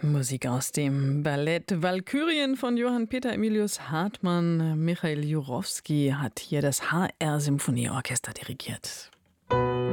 Musik aus dem Ballett Walkürien von Johann Peter Emilius Hartmann. Michael Jurowski hat hier das HR-Symphonieorchester dirigiert.